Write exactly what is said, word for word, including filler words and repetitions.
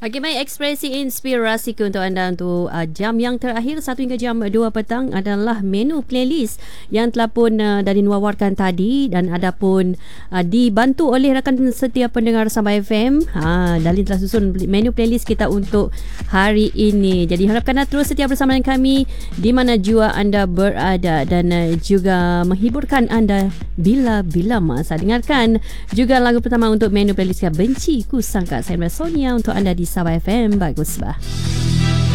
Okey, baik, ekspresi inspirasiku untuk anda untuk uh, jam yang terakhir satu hingga jam dua petang adalah menu playlist yang telah pun uh, dari wawarkan tadi dan ada pun uh, dibantu oleh rakan setiap pendengar Sabah F M. Ha, Dalin telah susun menu playlist kita untuk hari ini. Jadi harapkan anda terus setia bersama dengan kami di mana jua anda berada dan uh, juga menghiburkan anda bila-bila masa. Dengarkan juga lagu pertama untuk menu playlist kita, Benci Ku Sangka. Saya Sonia untuk anda di Sabah F M. Bagus bah.